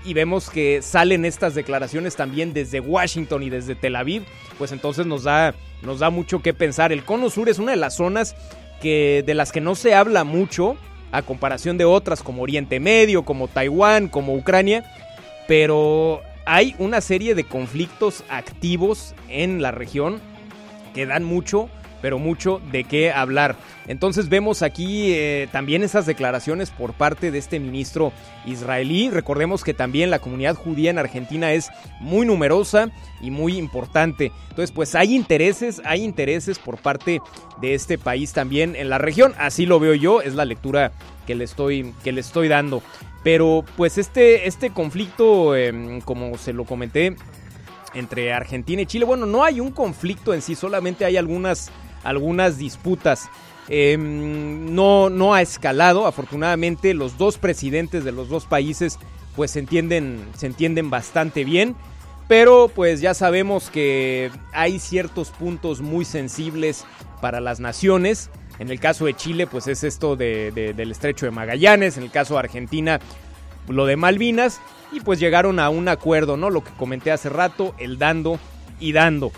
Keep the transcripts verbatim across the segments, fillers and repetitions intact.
y vemos que salen estas declaraciones también desde Washington y desde Tel Aviv, pues entonces nos da, nos da mucho que pensar. El Cono Sur es una de las zonas que, de las que no se habla mucho, a comparación de otras como Oriente Medio, como Taiwán, como Ucrania, pero hay una serie de conflictos activos en la región que dan mucho, pero mucho de qué hablar. Entonces vemos aquí eh, también esas declaraciones por parte de este ministro israelí. Recordemos que también la comunidad judía en Argentina es muy numerosa y muy importante. Entonces pues hay intereses, hay intereses por parte de este país también en la región. Así lo veo yo, es la lectura que le estoy, que le estoy dando. Pero pues este, este conflicto, eh, como se lo comenté, entre Argentina y Chile, bueno, no hay un conflicto en sí, solamente hay algunas, algunas disputas. Eh, no, no ha escalado, afortunadamente los dos presidentes de los dos países pues se entienden, se entienden bastante bien, pero pues ya sabemos que hay ciertos puntos muy sensibles para las naciones. En el caso de Chile pues es esto de, de, del Estrecho de Magallanes, en el caso de Argentina lo de Malvinas, y pues llegaron a un acuerdo, ¿no? Lo que comenté hace rato, el dando y dando.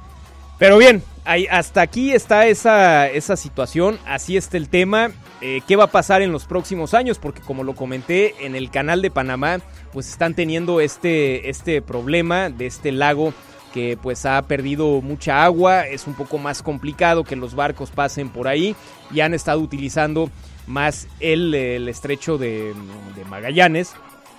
Pero bien, ahí, hasta aquí está esa, esa situación, así está el tema. Eh, ¿Qué va a pasar en los próximos años? Porque como lo comenté, en el canal de Panamá, pues están teniendo este, este problema de este lago que pues ha perdido mucha agua, es un poco más complicado que los barcos pasen por ahí y han estado utilizando más el, el estrecho de, de Magallanes.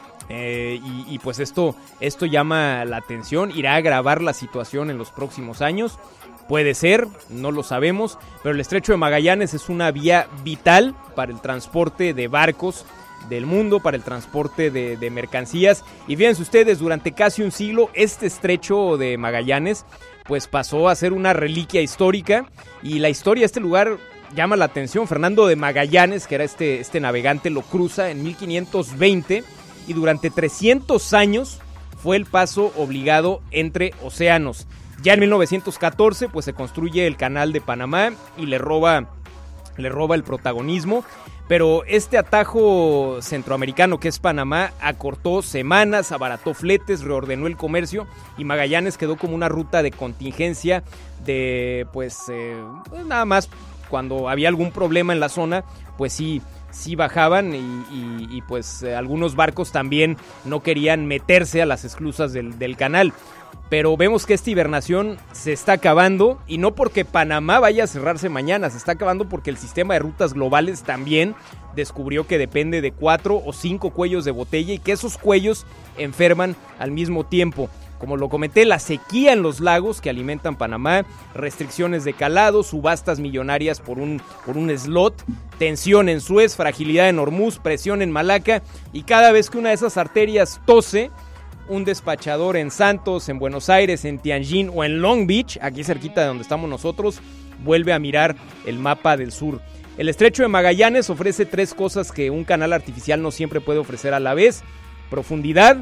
Eh, y, y pues esto, esto llama la atención, irá a agravar la situación en los próximos años, puede ser, no lo sabemos, pero el Estrecho de Magallanes es una vía vital para el transporte de barcos del mundo, para el transporte de, de mercancías, y fíjense ustedes, durante casi un siglo este Estrecho de Magallanes pues pasó a ser una reliquia histórica, y la historia de este lugar llama la atención. Fernando de Magallanes, que era este, este navegante, lo cruza en mil quinientos veinte, y durante trescientos años fue el paso obligado entre océanos. Ya en mil novecientos catorce pues se construye el canal de Panamá y le roba, le roba el protagonismo, pero este atajo centroamericano que es Panamá acortó semanas, abarató fletes, reordenó el comercio, y Magallanes quedó como una ruta de contingencia de pues, eh, pues nada más cuando había algún problema en la zona, pues sí sí bajaban, y, y, y pues eh, algunos barcos también no querían meterse a las esclusas del, del canal. Pero vemos que esta hibernación se está acabando, y no porque Panamá vaya a cerrarse mañana, se está acabando porque el sistema de rutas globales también descubrió que depende de cuatro o cinco cuellos de botella, y que esos cuellos enferman al mismo tiempo. Como lo comenté, la sequía en los lagos que alimentan Panamá, restricciones de calado, subastas millonarias por un, por un slot, tensión en Suez, fragilidad en Hormuz, presión en Malaca, y cada vez que una de esas arterias tose, un despachador en Santos, en Buenos Aires, en Tianjin o en Long Beach, aquí cerquita de donde estamos nosotros, vuelve a mirar el mapa del sur. El Estrecho de Magallanes ofrece tres cosas que un canal artificial no siempre puede ofrecer a la vez: profundidad,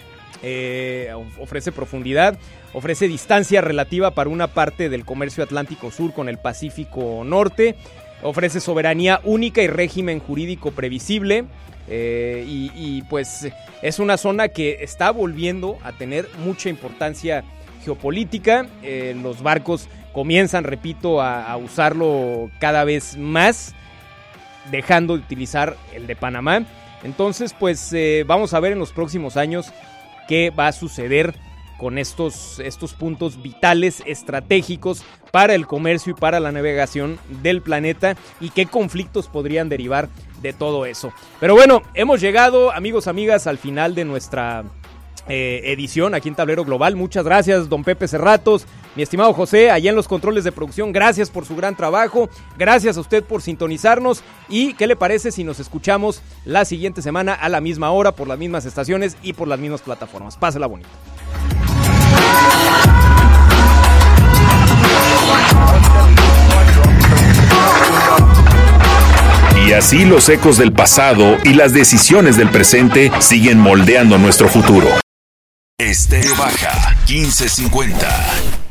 Eh, ofrece profundidad, ofrece distancia relativa para una parte del comercio Atlántico Sur con el Pacífico Norte, ofrece soberanía única y régimen jurídico previsible, eh, y, y pues es una zona que está volviendo a tener mucha importancia geopolítica. Eh, los barcos comienzan, repito, a, a usarlo cada vez más, dejando de utilizar el de Panamá. Entonces pues eh, vamos a ver en los próximos años qué va a suceder con estos, estos puntos vitales, estratégicos para el comercio y para la navegación del planeta, y qué conflictos podrían derivar de todo eso. Pero bueno, hemos llegado, amigos, amigas, al final de nuestra eh, edición aquí en Tablero Global. Muchas gracias, don Pepe Cerratos, mi estimado José, allá en los controles de producción. Gracias por su gran trabajo, gracias a usted por sintonizarnos, y ¿qué le parece si nos escuchamos la siguiente semana a la misma hora, por las mismas estaciones y por las mismas plataformas? Pásela bonito. Y así los ecos del pasado y las decisiones del presente siguen moldeando nuestro futuro. Estéreo Baja quince cincuenta.